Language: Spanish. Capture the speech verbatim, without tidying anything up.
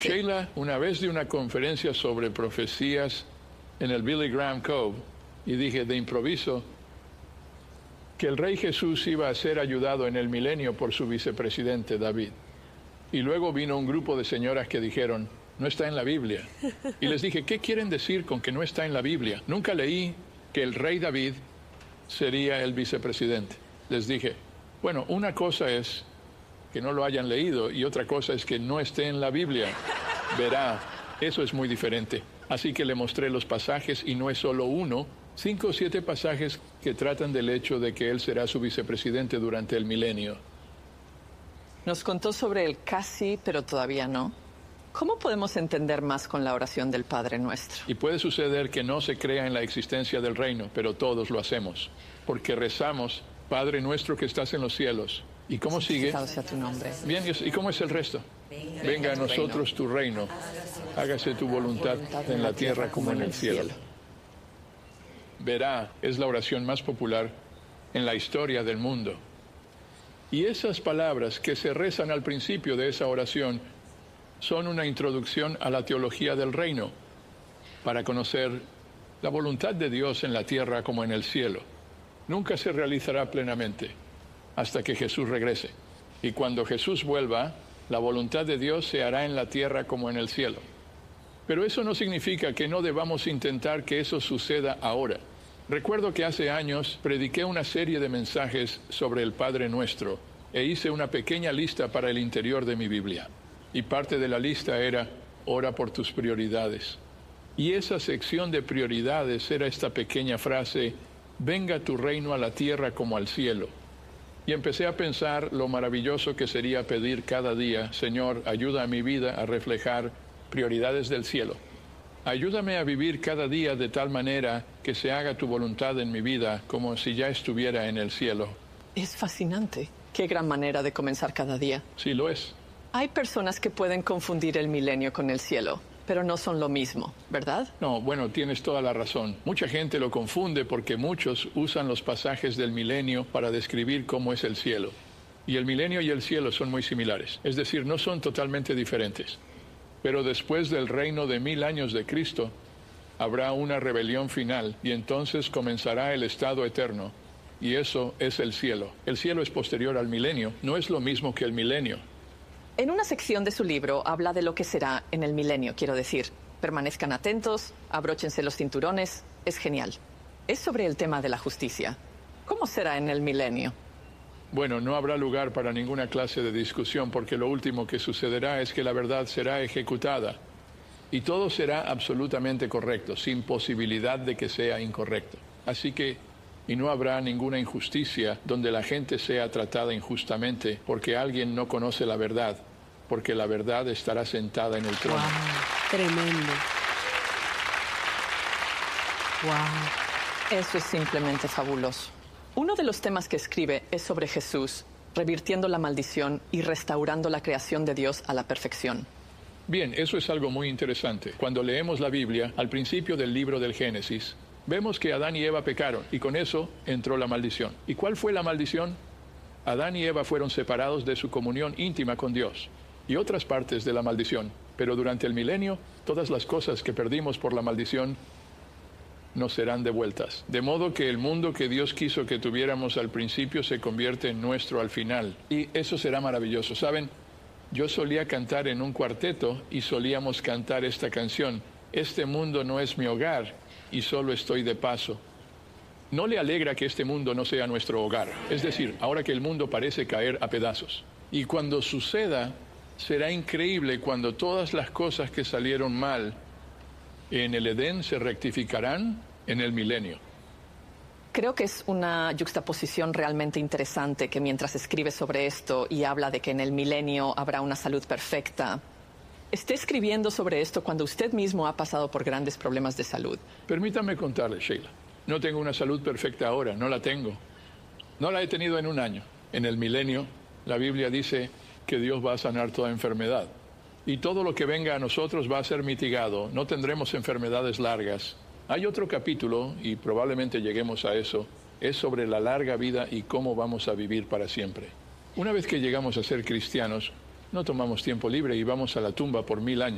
Sheila una vez de una conferencia sobre profecías en el Billy Graham Cove y dije de improviso que el Rey Jesús iba a ser ayudado en el milenio por su vicepresidente David. Y luego vino un grupo de señoras que dijeron, no está en la Biblia. Y les dije, ¿qué quieren decir con que no está en la Biblia? Nunca leí que el rey David sería el vicepresidente. Les dije, bueno, una cosa es que no lo hayan leído y otra cosa es que no esté en la Biblia. Verá, eso es muy diferente. Así que le mostré los pasajes y no es solo uno, cinco o siete pasajes que tratan del hecho de que él será su vicepresidente durante el milenio. Nos contó sobre el casi, pero todavía no. ¿Cómo podemos entender más con la oración del Padre Nuestro? Y puede suceder que no se crea en la existencia del reino, pero todos lo hacemos, porque rezamos, Padre Nuestro que estás en los cielos. ¿Y cómo sigue? Santificado sea tu nombre. Bien, ¿y cómo es el resto? Venga a nosotros tu reino, hágase tu voluntad en la tierra como en el cielo. Verá, es la oración más popular en la historia del mundo. Y esas palabras que se rezan al principio de esa oración son una introducción a la teología del reino, para conocer la voluntad de Dios en la tierra como en el cielo. Nunca se realizará plenamente hasta que Jesús regrese. Y cuando Jesús vuelva, la voluntad de Dios se hará en la tierra como en el cielo. Pero eso no significa que no debamos intentar que eso suceda ahora. Recuerdo que hace años prediqué una serie de mensajes sobre el Padre Nuestro e hice una pequeña lista para el interior de mi Biblia. Y parte de la lista era, ora por tus prioridades. Y esa sección de prioridades era esta pequeña frase, venga tu reino a la tierra como al cielo. Y empecé a pensar lo maravilloso que sería pedir cada día, Señor, ayuda a mi vida a reflejar prioridades del cielo. Ayúdame a vivir cada día de tal manera que se haga tu voluntad en mi vida como si ya estuviera en el cielo. Es fascinante. Qué gran manera de comenzar cada día. Sí, lo es. Hay personas que pueden confundir el milenio con el cielo, pero no son lo mismo, ¿verdad? No, bueno, tienes toda la razón. Mucha gente lo confunde porque muchos usan los pasajes del milenio para describir cómo es el cielo. Y el milenio y el cielo son muy similares, es decir, no son totalmente diferentes. Pero después del reino de mil años de Cristo, habrá una rebelión final y entonces comenzará el estado eterno. Y eso es el cielo. El cielo es posterior al milenio, no es lo mismo que el milenio. En una sección de su libro habla de lo que será en el milenio, quiero decir. Permanezcan atentos, abróchense los cinturones, es genial. Es sobre el tema de la justicia. ¿Cómo será en el milenio? Bueno, no habrá lugar para ninguna clase de discusión porque lo último que sucederá es que la verdad será ejecutada y todo será absolutamente correcto, sin posibilidad de que sea incorrecto. Así que, y no habrá ninguna injusticia donde la gente sea tratada injustamente porque alguien no conoce la verdad, porque la verdad estará sentada en el trono. Wow, tremendo. Wow. Eso es simplemente fabuloso. Uno de los temas que escribe es sobre Jesús, revirtiendo la maldición y restaurando la creación de Dios a la perfección. Bien, eso es algo muy interesante. Cuando leemos la Biblia, al principio del libro del Génesis, vemos que Adán y Eva pecaron y con eso entró la maldición. ¿Y cuál fue la maldición? Adán y Eva fueron separados de su comunión íntima con Dios y otras partes de la maldición. Pero durante el milenio, todas las cosas que perdimos por la maldición nos serán devueltas. De modo que el mundo que Dios quiso que tuviéramos al principio se convierte en nuestro al final. Y eso será maravilloso. ¿Saben? Yo solía cantar en un cuarteto y solíamos cantar esta canción. Este mundo no es mi hogar y solo estoy de paso. ¿No le alegra que este mundo no sea nuestro hogar? Es decir, ahora que el mundo parece caer a pedazos. Y cuando suceda, será increíble cuando todas las cosas que salieron mal en el Edén se rectificarán en el milenio. Creo que es una yuxtaposición realmente interesante que mientras escribe sobre esto y habla de que en el milenio habrá una salud perfecta, esté escribiendo sobre esto cuando usted mismo ha pasado por grandes problemas de salud. Permítame contarle, Sheila. No tengo una salud perfecta ahora, no la tengo. No la he tenido en un año. En el milenio, la Biblia dice que Dios va a sanar toda enfermedad. Y todo lo que venga a nosotros va a ser mitigado. No tendremos enfermedades largas. Hay otro capítulo, y probablemente lleguemos a eso, es sobre la larga vida y cómo vamos a vivir para siempre. Una vez que llegamos a ser cristianos, no tomamos tiempo libre y vamos a la tumba por mil años.